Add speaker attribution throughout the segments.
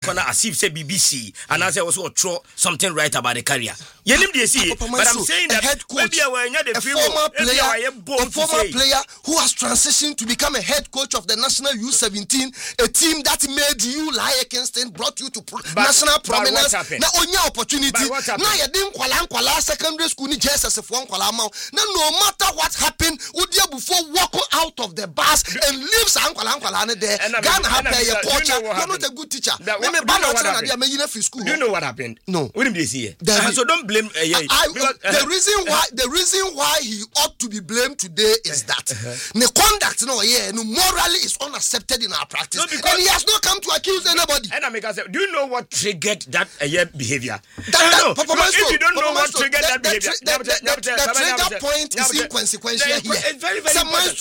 Speaker 1: na asif say BBC and I say also throw something right about the career. Yenim dey see, but I'm saying that
Speaker 2: head coach,
Speaker 1: a
Speaker 2: former player who has transitioned to become a head coach of the national U17, a team that made you lie against and brought you to national prominence. Now only opportunity. Now you didn't kwala secondary school ni JSS for kwala ma. Now no matter what happened, Udia before walk out of the bus and leave San kwala there. Ghana have your coach. You're not a good teacher.
Speaker 1: Do you know what happened?
Speaker 2: No.
Speaker 1: We didn't see it. So don't blame.
Speaker 2: The reason why he ought to be blamed today is that the conduct morally is unaccepted in our practice, and he has not come to accuse anybody.
Speaker 1: And I make say, do you know what triggered that behavior?
Speaker 2: If you don't know what triggered that behavior, the trigger point is inconsequential here.
Speaker 1: It's very, very important.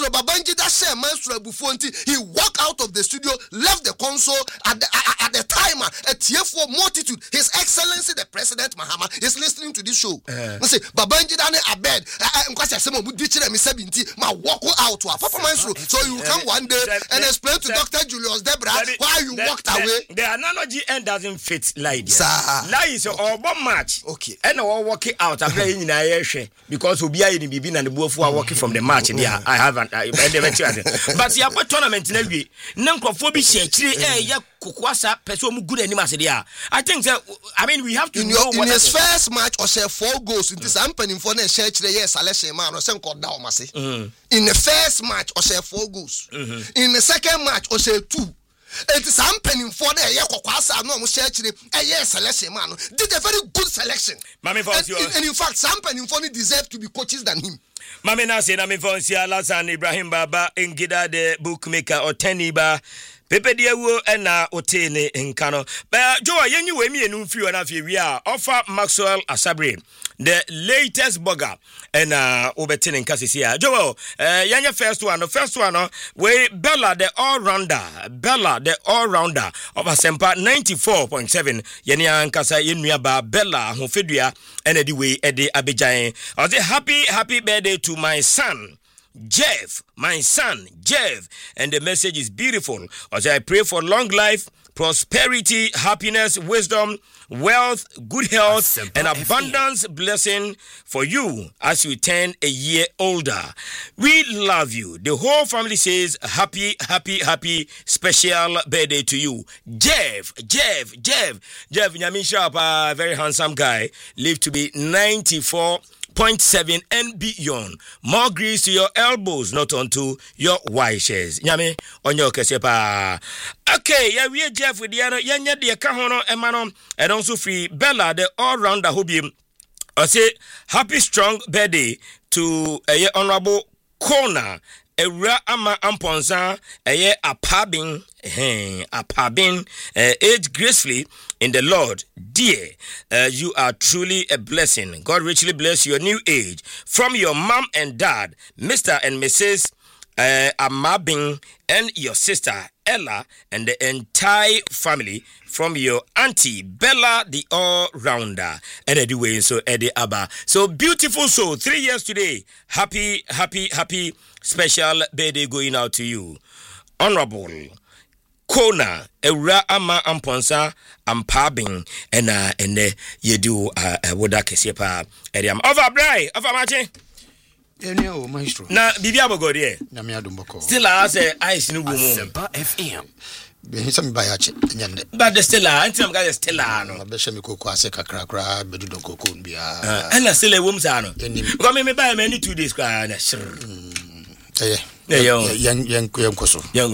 Speaker 2: He walked out of the studio, left the console at the timer. A TF4 multitude. His Excellency the President Mahama is listening to this show. Say Babangida ne abed. Walk out to a performance room. So you come one day and explain to Dr. Julius Debra why you walked away.
Speaker 1: The analogy end doesn't fit lie. Lie is all match.
Speaker 2: Okay.
Speaker 1: And all walking out after in a because we are in Bibin and the both who are walking from the match. Yeah, I haven't. But you have a tournament in every Nankophobia. I think that we have to know
Speaker 2: in his first match or say 4 goals in this happening for the church the yes man or send called down in the first match or say 4 goals in the second match or say 2. It is happening for the Yakwasa no church selection man did a very good selection and in fact Sampani Foni deserve to be coaches than him.
Speaker 1: Mamena say Nami Fonsia Lasan Ibrahim Baba Ngida the bookmaker or Teniba Pepe Diawo ena otene nkano. But Joa yenyu we mi enu fi wana fi wia offer Maxwell Asabre the latest burger ena obetene nkasisi ya. Joa yanya first one we Bella the all-rounder of Asempa 94.7 yenya nkasa yenua ba Bella hofedua ena di we ede abejan. I say happy birthday to my son Jeff, my son, Jeff, and the message is beautiful. As I pray for long life, prosperity, happiness, wisdom, wealth, good health, and abundance blessing for you as you turn a year older. We love you. The whole family says happy special birthday to you. Jeff, Yamin Sharp, a very handsome guy, lived to be 94.7 and beyond. More grease to your elbows, not onto your wishes. Nyame on your kesepa. Okay, yeah, we are Jeff with the other Yanya de Kahono Emano and also free Bella, the all-rounder hobby. I say happy strong birthday to a honorable Kona. Era ama amponza apabin age gracefully in the Lord. Dear, you are truly a blessing. God richly bless your new age. From your mom and dad, Mr. and Mrs. Amabin, and your sister Ella, and the entire family. From your auntie Bella, the all-rounder, and anyway, so Eddie Abba. So beautiful soul, 3 years today. Happy special birthday going out to you. Honorable Kona Eura Ama Amponsa Ampabing and Yedu Woda Kesepa Ediam. Over Bray, over Machi.
Speaker 3: Maestro.
Speaker 1: Na Bibia Bogode. Still as ice no
Speaker 3: Sempa FM. Some bayache.
Speaker 1: But the Stella, I'm going to Stella. No,
Speaker 3: Beshamico Quase Kakra, Bedudo Cocumbia.
Speaker 1: And I still a woman's ano. Come me by many 2 days.
Speaker 3: Young Coso.
Speaker 1: Young.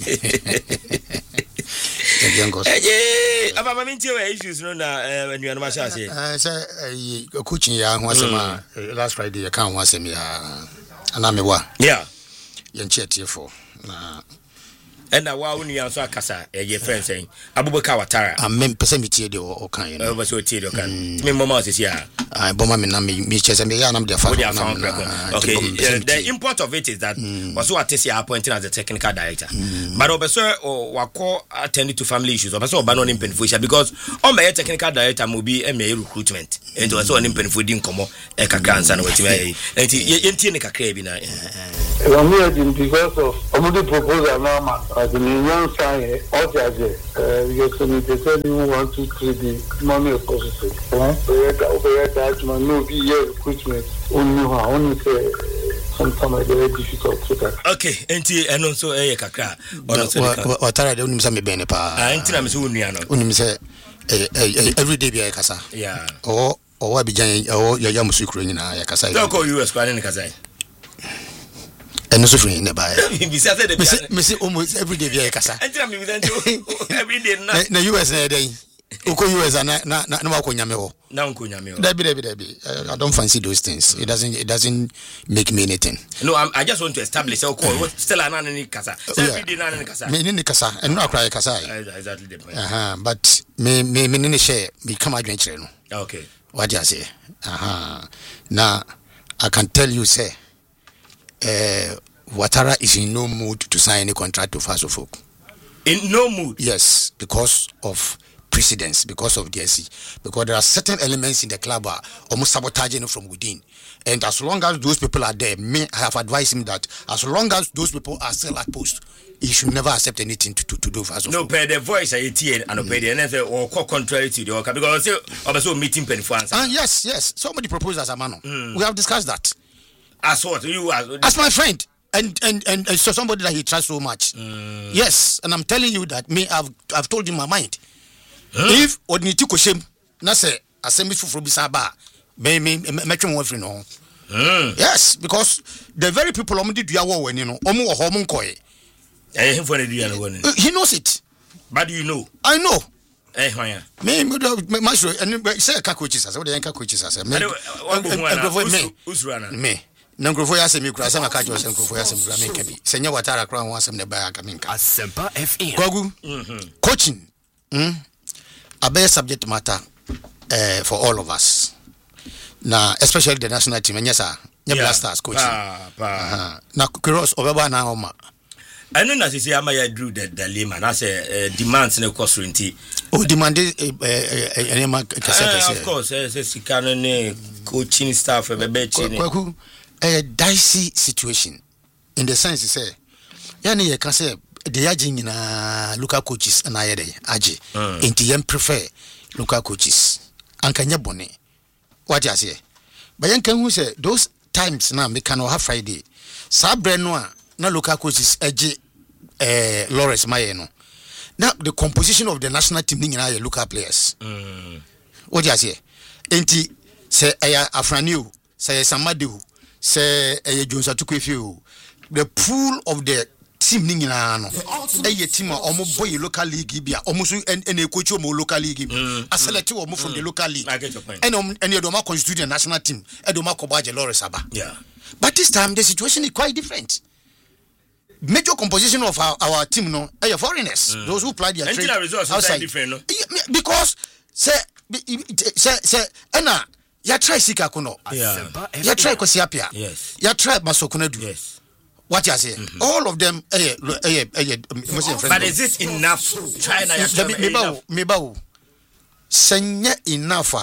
Speaker 3: About
Speaker 1: issues when you are much as
Speaker 3: I say a coaching young was last Friday account was me and I'm a wa.
Speaker 1: Yeah.
Speaker 3: Young chat here for.
Speaker 1: And now when you answer Casa, your friend saying Abubakar Watara.
Speaker 3: I mean, Persemity or kind.
Speaker 1: Was so tell can. Me mama is here.
Speaker 3: I bomb me Miches and Mianam the father.
Speaker 1: Okay, the import of it is that was what is appointed as the technical director. But Obeso or Wako attended to family issues. Obeso Banon in Penfusia because all my technical director will be a recruitment. enti wase oni mpanifo di nkomo e kakra ansa na watimi ayi enti yentie ne kakra bi na
Speaker 4: because of the proposal normal as the union sign all the because they say you want to create the money of course that man no be here recruitment only say sometimes very difficult to that.
Speaker 1: Okay, enti eno so kakra ono so
Speaker 3: watara de unim sa me bene pa
Speaker 1: enti na me so onua no
Speaker 3: unim say every day be kasa
Speaker 1: yeah
Speaker 3: o Abidjan o ya musu kuro nyina ya kasa
Speaker 1: so ko US kwa ne kasa
Speaker 3: eno so free ne ba
Speaker 1: bi say de
Speaker 3: me say almost every day be kasa
Speaker 1: enti na me bi every day
Speaker 3: na US na dey uko US na makonyame ho
Speaker 1: na nkonyame ho
Speaker 3: Debbie, I don't fancy those things. It doesn't make me anything.
Speaker 1: No, I just want to establish still anani kasa every day anani kasa
Speaker 3: me ni kasa and no cry kasa
Speaker 1: exactly the point
Speaker 3: but me ni share me come adventure no
Speaker 1: okay
Speaker 3: what do you say now I can tell you say Watara is in no mood to sign any contract to Fasofok.
Speaker 1: In no mood?
Speaker 3: Yes, because of precedence, because of DSC, because there are certain elements in the club are almost sabotaging from within. And as long as those people are there, I have advised him that as long as those people are still at post, he should never accept anything to do Fasofok.
Speaker 1: No, pay the voice I hear and pay the NFL or contrary to the Oka because also meeting penny fans.
Speaker 3: Yes. Somebody proposed as a man. We have discussed that.
Speaker 1: As what you
Speaker 3: as my friend. And so somebody that he trusts so much. Yes, and I'm telling you that I've told you my mind. If odniti ko shem na say asemi fufuro bi saba me metwe mo afri no. Yes, because the very people omdi dua wo wani no omo wo ho mo nkoye.
Speaker 1: Him for the dua no wani.
Speaker 3: He knows it.
Speaker 1: But do you know?
Speaker 3: I know.
Speaker 1: Hwan
Speaker 3: me sure and say ka coaches as we dey ka coaches as me. Me Nangrofo ya semi kura sama kajo sem krofo ya semi kura me kabi senya Watara kura ho asem ne ba aka minka
Speaker 5: Asempa FM
Speaker 3: Kwagu coaching a big subject matter for all of us na especially the national team nyesa nya blasters coaching na cross obeba na homa
Speaker 1: I know na sisi ama ya drew the dilemma na say demands na cost renti
Speaker 3: demand enema kase
Speaker 1: of course sika ne coaching staff
Speaker 3: Kwagu a dicey situation in the sense say yani ye can say the aging in local coaches and I aje into them prefer local coaches and kanya bone what you say but yan can who say those times now me can have Friday sabre no na local coaches aje Lawrence Mayeno now the composition of the national team in local players what you say enti say Afraniu say Samadu say Jones Atukwefio the pool of the team ni nyina no team omo boy local league bia omo so ene coach omo local league a select omo from the local league and you do ma constitute the national team e do ma kobaje Lawrence Aba but this time the situation is quite different. Major composition of our team no foreigners those who play their trade outside different no because say ena ya try sika kono ya try Kwesiapia ya try Masokunadu what you say all of them but
Speaker 1: is it enough China ya
Speaker 3: meba senya enough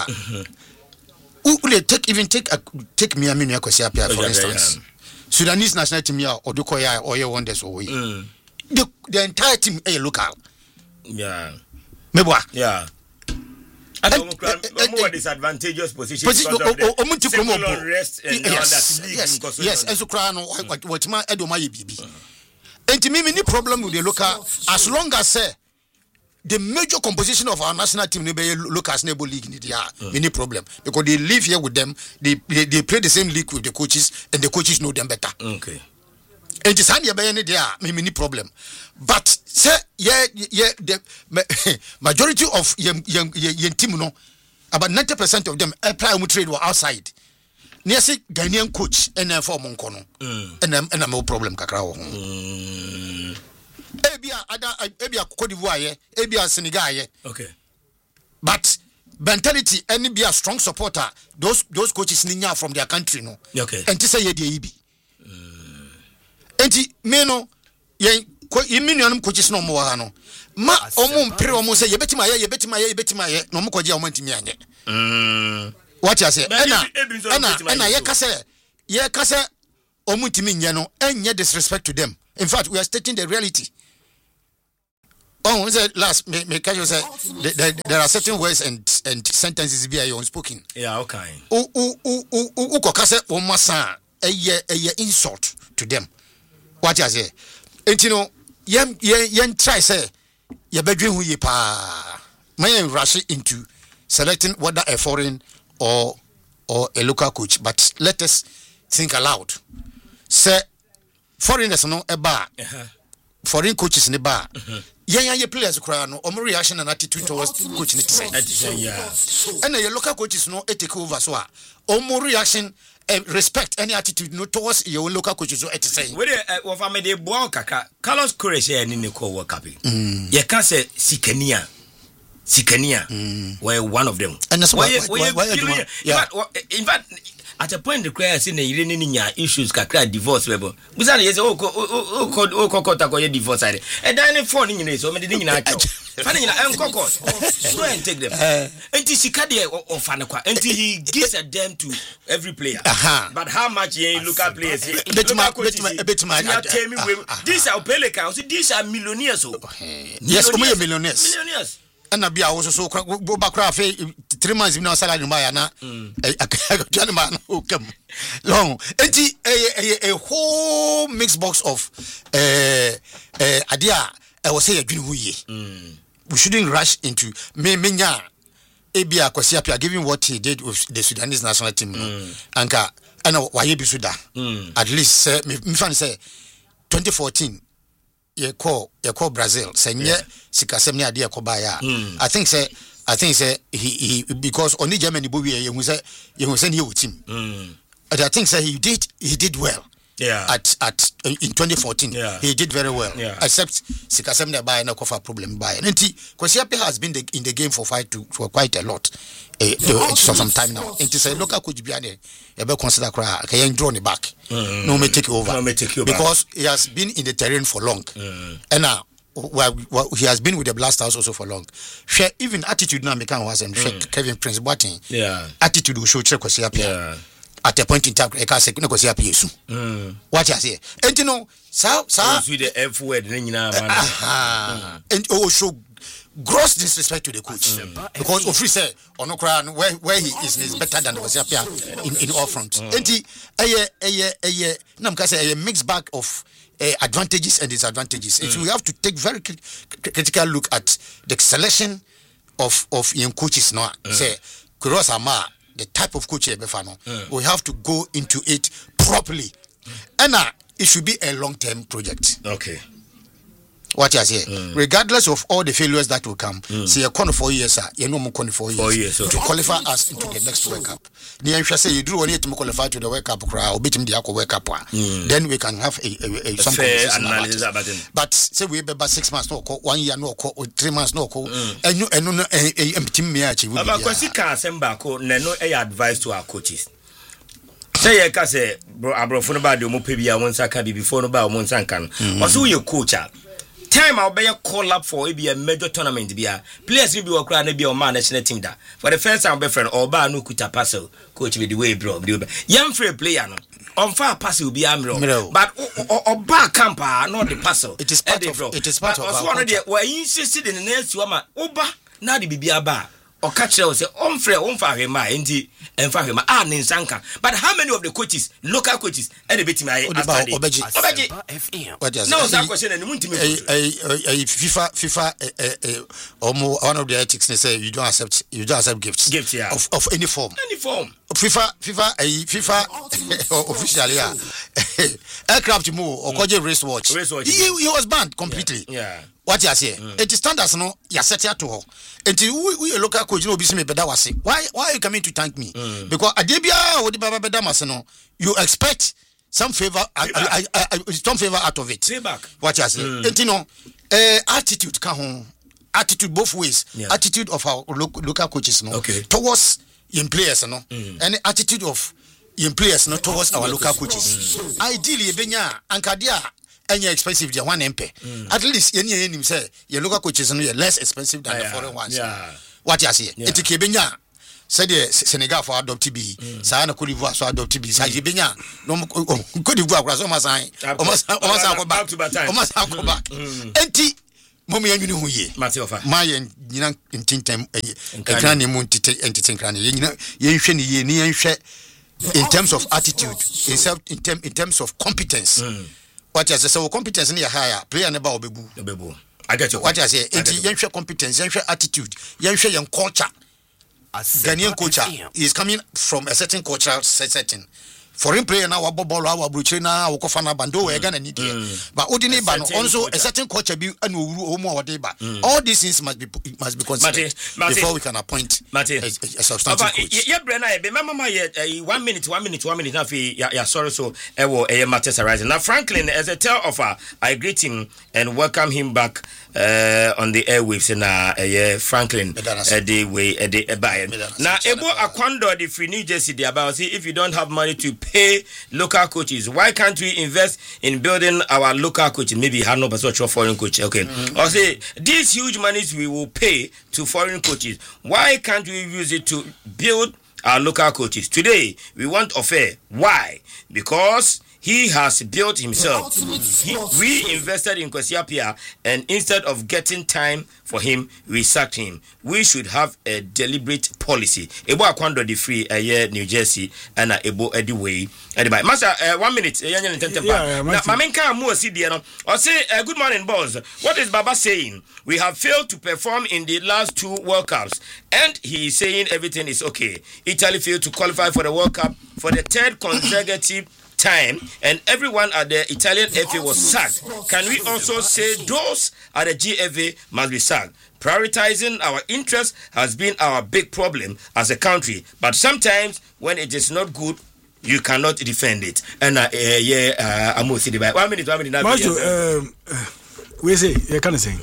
Speaker 3: take Miami ya Kwesiapia for instance Sudanese national team ya Odukoya or wonders away the entire team local mebwa
Speaker 1: and more disadvantageous position because of the rest and all that
Speaker 3: yes and so cry no what ma edoma ye bibi enti me ni problem with the local as long as say the major composition of our national team no be local snable league ni dia any problem because they live here with them they play the same league with the coaches and the coaches know them better
Speaker 1: okay
Speaker 3: and the same be any there me problem but say the majority of young team no about 90% of them apply mu trade were outside near say Ghanaian coach and form on kono and no problem kakra ho ebia Cote d'Ivoire ebia Senegal
Speaker 1: okay but
Speaker 3: mentality any be a strong supporter those coaches ninya from their country no
Speaker 1: okay
Speaker 3: and to say ye dey bi enti me no ye minuanum coaches no mo ha no ma omo mpere omo say ye betima ye no mo kwaje omo ntimi anye what you say ena ye kase omutimi nye no enye disrespect to them. In fact, we are stating the reality. Oh, last me can you say there are certain words and sentences be unspoken.
Speaker 1: Yeah, okay.
Speaker 3: Kase o masa a insult to them. What you say? And you know, yen try say ye bedwe hu ye pa. May rush into selecting whether a foreign or a local coach, but let us think aloud. Say foreigners no a bar. Foreign coaches in the bar. Ye players cry no reaction and attitude towards coaching it say.
Speaker 1: Yeah.
Speaker 3: And your local coaches no take over so reaction respect any attitude no towards your local coaches so it say.
Speaker 1: We of amede boa kaka Carlos Queiroz ni ne ko World Cup. Ye can say Sikania were one of them.
Speaker 3: And that's why
Speaker 1: yeah. In fact, at a point the cry say na yire ni nya issues kakra divorce level. Bisa na yes kokota ko divorce side. E dan phone ni nyina so me de nyina acho. Fa nyina enkoko. So and take them. Enti sika de ofa ne kwa. Enti he gives a damn to every player. But how much he local players?
Speaker 3: These
Speaker 1: are Pelicans. These are millionaires.
Speaker 3: Yes, millionaires. And Abia also so go back 3 months in our salary na long a whole mixed box of idea I was say we shouldn't rush into menya Abia Kwesiapia given what he did with the Sudanese national team anka and why be suda at least say me fan say 2014 ye call Brazil say sikasem ni ade ekoba ya I think say he because only Germany bo we you say he with team and I think say he did well at in 2014 he did very well except sikasem na buy na cover problem buy enti Kwesiapia has been in the game for quite a lot so some time now it is a local coach biane you be consider cry can draw it back no me take over because he has been in the terrain for long and now he has been with the Blast House also for long. Even attitude now become was and Kevin Prince Boateng attitude will show Kwesiapia at a point in time I can say Kwesiapia what you say and you know so
Speaker 1: with the F word
Speaker 3: and also gross disrespect to the coach because Ofri say Onokra where he is better than Kwesiapia in all fronts. And he nam ka say a mixed bag of advantages and disadvantages. So we have to take very critical look at the selection of young coaches now. Say Queiroz Ama the type of coach we have to go into it properly. And it should be a long-term project.
Speaker 1: Okay.
Speaker 3: What you say, regardless of all the failures that will come, see a corner 4 years, you know, more 4 years to qualify us into the next World Cup. The say you do want to qualify to the World Cup, or beat him the World Cup. Then we can have a some fair analysis about it. But say we be about 6 months no, 1 year no, 3 months no, and no, team me actually.
Speaker 1: About Kwesika Sembako, no advice to our coaches. Say I say, bro, abro ba de mo pebia wonsa ka bi before no ba wonsa kan. Also your coach time I'll be a call up for a major tournament be a players will be a crowd be a man national team that for the first time friend or ba no kuta parcel coach with the way bro young free player no on far pass will be amro but or back camper not the parcel
Speaker 3: it is part of
Speaker 1: also already we insisted in the next one oba na the bibia ba or catch us say on him enti emfa him ninsanka but how many of the coaches local coaches and the bit my obeji no that question and FIFA one of the ethics they say you don't accept gifts of any form FIFA officially aircraft move or koje race watch he was banned completely what you say it standards no ya set ya to ho enti we local coach no be see me beda wase why are you coming to thank me because adebia odi baba beda mase no you expect some favor out of it what you say enti no attitude ka ho attitude both ways attitude of our local coaches no towards young players no and attitude of young players no towards our local coaches ideally benya ankadia any expensive the one MP at least any say your local coaches no less expensive than the foreign ones what you say it kebenya
Speaker 3: said Senegal for adopt TB, Sana Cote d'Ivoire so adopt TB, Sajibina, no Cote d'Ivoire was almost back. Empty Mommy and you ye,
Speaker 1: Matiofa,
Speaker 3: my and in Tintam, a cranny moon to take entertain cranny, in terms of attitude, in terms of competence. What I say, so competence near higher, play an about Bebu.
Speaker 1: I get you.
Speaker 3: What I say, young competence, young attitude, young culture. Ghanaian culture is coming from a certain cultural setting. Foreign player now, our ball, our bruchina, our kofana bando, we're gonna need it. But Odini Ban also a certain culture be and more deba. All these things must be considered before we can appoint a substantive coach.
Speaker 1: Yeah, Brenna, remember my 1 minute. Now, yeah, sorry, so a matters arising. Now, Franklin, as a tell offer, I greet him and welcome him back on the airwaves. And Franklin, the way, buy. Now, Ebo Akwando, the free New Jersey, the about if you don't have money to pay local coaches, why can't we invest in building our local coaches? Maybe have no person foreign coach. Okay, or say these huge monies we will pay to foreign coaches, why can't we use it to build our local coaches? Today we want Ofe. Why? Because he has built himself. We invested in Kwesi Appiah, and instead of getting time for him, we sacked him. We should have a deliberate policy. Ebo Akwando the free New Jersey and Ebo Ediway. Anyway, Master, 1 minute. Good morning, boss. What is Baba saying? We have failed to perform in the last 2 World Cups, and he is saying everything is okay. Italy failed to qualify for the World Cup for the 3rd consecutive time, and everyone at the Italian FA was sacked. Can we also say those at the GFA must be sacked? Prioritizing our interests has been our big problem as a country, but sometimes when it is not good, you cannot defend it. And I'm with you. 1 minute.
Speaker 5: We say you can say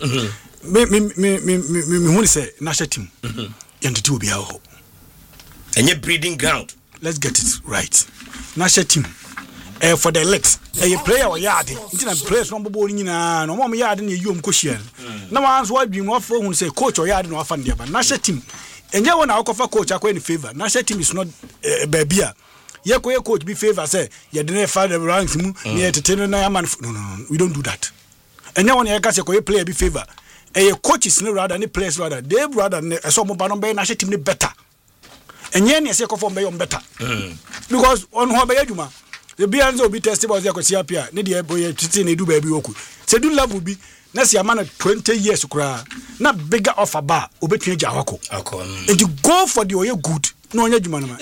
Speaker 5: me want to say national team entity will be our hope
Speaker 1: and your breeding ground.
Speaker 5: Let's get it right. National team for the legs a player or yard into players no ball nyina no mom yard na yom koshia na once what dream of who say coach or yard no fan there but national team enye wona akofa coach akwa in favor. National team is not baby ye coach be favor say ye dey fa the ranks mu na entertain na man. No, we don't do that. Enye wona ye ka say player be favor coaches no rather than players rather they rather so mo ba no be national team better enye ne say perform be better because on ho be aduma the Bianzo will be tested by the Kwesi Appiah. Need the boy to do baby oku. Say do love will be. Next year, man, 20 years to cry. Not bigger offer bar. Obey Jawako. And you go for the oil good. No, you man. No,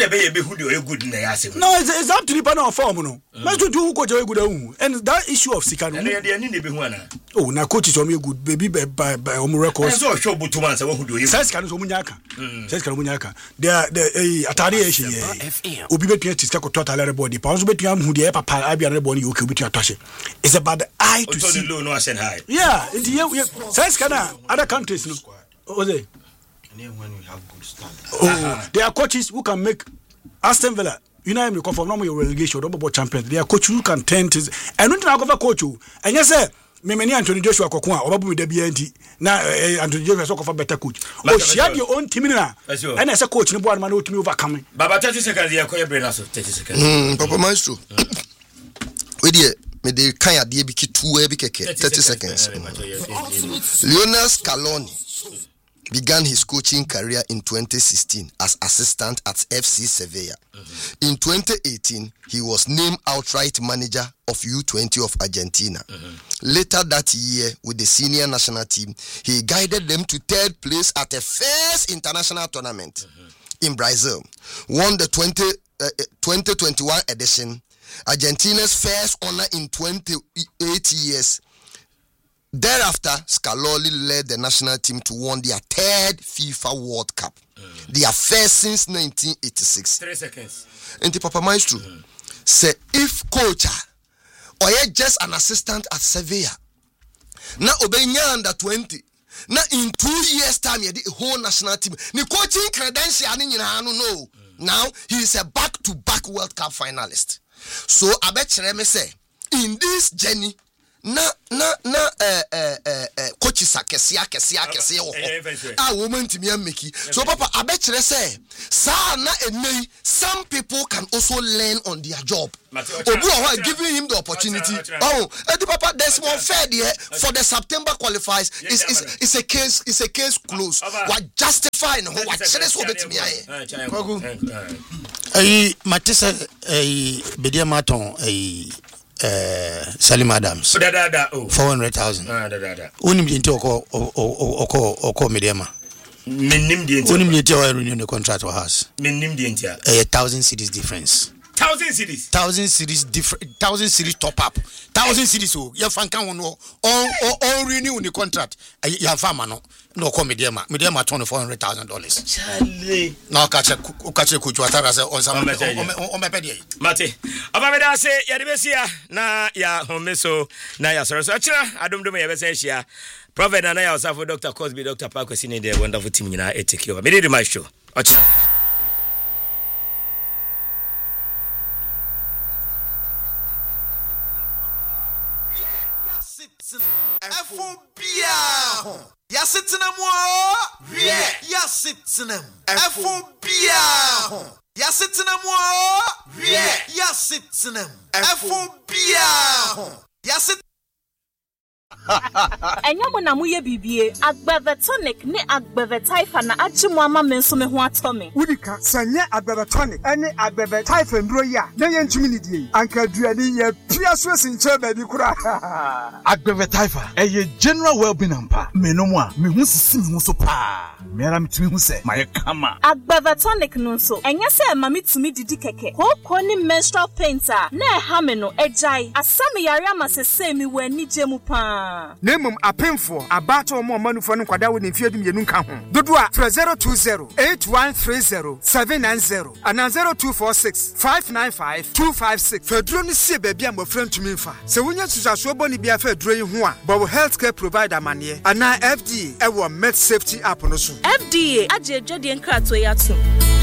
Speaker 5: it's up to the panel of form. No, let's do coach a good. And that issue of Sikan. Oh, now coaches on me good baby by records. So show Butuman who do you say Kamunyaka. Says Kamunyaka. They are the Atari. Obi between Tisco total body. Pounds between who the papa Abia body you could be touching. It's about the eye to see. No, I said hi. Yeah, says Kana other countries. Oh, they. When we have good standards. There are coaches who can make Aston Villa. You know, you come from normal relegation, double champions. There are coaches who can turn to. And not to go coach you. And yes, sir. Me Anthony Joshua Kokwa, or Babu with the BNT. Now, Anthony Joshua for better coach. Oh, she had your own team now. And as a coach, no one man to me overcoming. But 30 seconds, you call brain 30 seconds.
Speaker 2: Papa Maestro. We dear. Me de kaya die biki 2 biki 30 seconds. Lionel Scaloni began his coaching career in 2016 as assistant at FC Sevilla. In 2018, he was named outright manager of U20 of Argentina. Later that year, with the senior national team, he guided them to 3rd place at the first international tournament in Brazil. Won the 2021 edition, Argentina's first honor in 28 years. Thereafter, Scaloni led the national team to win their 3rd FIFA World Cup, their first since 1986.
Speaker 1: 3 seconds.
Speaker 2: And the Papa Maestro say if coach or just an assistant at Sevilla, now Obenya under 20, now in 2 years time you the whole national team. The coaching credential no. Now he is a back-to-back World Cup finalist. So I bet me say in this journey. coaches kesia woman to me meki so papa abekire say sa na enei some people can also learn on their job obu giving him the opportunity papa there's more fair there for the September qualifiers is a case closed what justifying what serious obetimi
Speaker 3: aye matisa bedia maton Salim Adams 400,000 unim dinti oko mediama
Speaker 1: minnim dinti
Speaker 3: unim dinti wa renew the contract wa house
Speaker 1: minnim dinti
Speaker 3: 1,000 cedis difference 1,000 cedis different 1,000 cedis top up 1,000 cedis so ya fanka wono on renew the contract ya fama no mediama $400,000
Speaker 1: Charlie
Speaker 3: na kache kuchu atara se on some on mepedi
Speaker 1: mate abameda se ya debesia na ya homeso na ya so achira adomdom ya bese hia prophet na ya osafo Dr. Cosby Dr. Parkwesi ne the wonderful team nyina etake over me dey my show achira
Speaker 6: Fobia Yasitinam Yasitinam Fobia Yasitinam Yasitinam Fobia Yasit
Speaker 7: Enyamu na muye bibie agbeve tonic ne agbeve taifa na achimu ama menso me ho atome
Speaker 8: Udika sanye agbeve tonic ene agbeve taifa ndro ya na yentumi ni die anka duani ye pia so sinche baby kura
Speaker 9: agbeve taifa eye general well-being ampa menomu a me hu sisi me hu so pa mera mitumi hu se maye kama
Speaker 7: agbeve tonic no so enye se ma mitumi didi keke koko ni menstrual painter na ha me no ejai asame yare amasese mi wani jemu pa
Speaker 8: Nemum apemfo abato omo manufo no kwada wo ne fiadum yenu nka ho dodo a 02081307990 ana 0246595256 fedro no sie baabi a mofra ntumi mfa se wonya susaso boni bia fedro yi ho a bo healthcare provider mane ana FDA ewo med safety app no so
Speaker 7: FDA ajejedie nkrato yato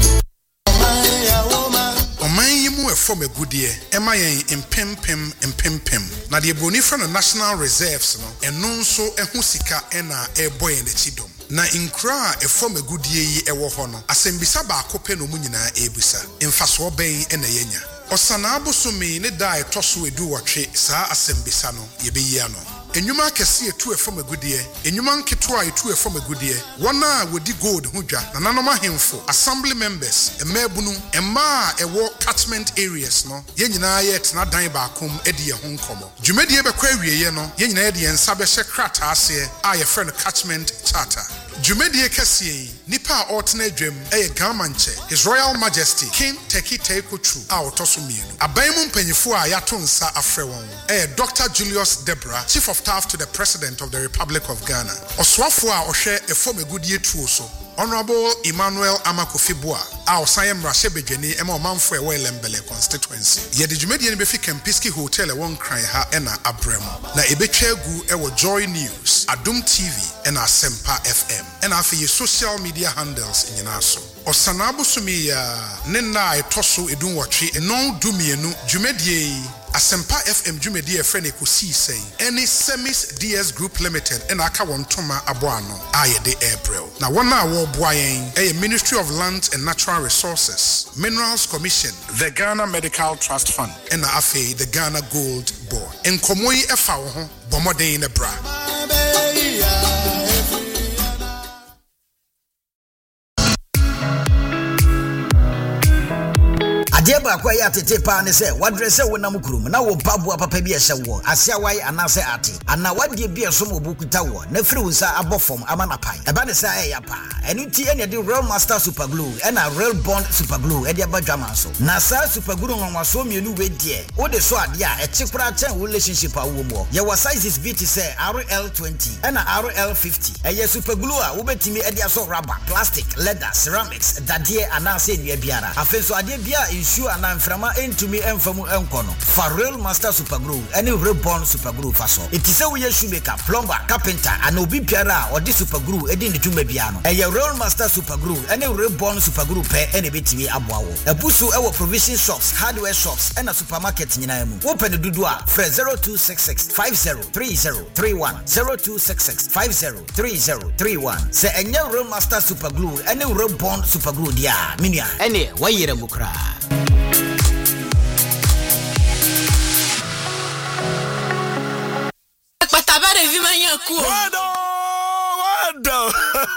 Speaker 10: Omanyimu efom egudie ema yen impempem na de broni fra no national reserves no eno nso ehu sika ena eboye na chidom na inkra efom egudie yi ewo ho no asembisa ba akope no mu nyina ebusa mfaso ben ena yenya osana abosome ne dai toso edu wotwe saa asembisa no yebeyi ano Enyuma kesi etu efom agudie enyuma nketo a etu efom agudie wona wodi gold hudwa na nanoma hemfo assembly members emabunu emma ewo catchment areas no yenyina ye tena dan baakom edi ye ho nkomo dwumadie bekwa awieye no yenyina ye de yensa be hye krata ase a ye frɛ no catchment charter dwumadie kesi nipa otna adwam gamanche His Royal Majesty King Teki Teikochu a otoso mienu abayimu mpanyifo a yato nsa afrɛ won Dr. Julius Debra Chief of Staff to the President of the Republic of Ghana oswafo a ohwɛ efom egudie tuo so Honorable Emmanuel Amakofibua a osayem rahye bedwani ema omanfo e Lembele constituency ye de dwumadie ne befi Kempiski Hotel e won kran ha ena abrem na ebetwa agu e wo Joy News Adum TV ena Asempa FM ena afi social media handles nyina so osanabo sumi ya nena etoso edun wotwe eno dumienu dwumadie Asempa FM dwumadi e frɛ ne kosi sei any Semis DS Group Limited and aka won toma aboano ayede April na wona wo boa yen Ministry of Lands and Natural Resources Minerals Commission the Ghana Medical Trust Fund and afi the Ghana Gold Board enkomo yi efa wo ho bomoden ne bra
Speaker 11: Adeba kwa ya tete pa ne se wadrese wonam kurum na wo pabua papa bi ehye wo ase awai anase ate ana wadie bi eso mo bukuta wo na firi unsa abofom amana pai eba ne sa ya pa enuti ene de Real Master Super Glue ena Real Bond Super Glue e de abadwama so na sa Super Glue nwanwaso mienu we die wo de so ade a echekura chen relationship a wo mo ye wa sizes bi ti se RL20 ena RL50 eye Super Glue a wo betimi e de aso rubber plastic leather ceramics dadie anase nua biara afenso ade bia ensure ana mframa entumi emfamu enkono fa Real Master Super Glue any Reborn Super Glue faso it is a we shoemaker plumber carpenter and obi biara or this Super Glue edi ne dwuma bia no eye Real Master Super Glue any Reborn Super Glue pe ene betimi aboa wo ebusu ewo provision shops hardware shops and a supermarket nyina mu open dudu a frɛ 0266 503031 0266 503031 se enye Real Master Super Glue any Reborn Super Glue dia minia ene wayere mukra
Speaker 12: patabare vi manya ku
Speaker 1: wado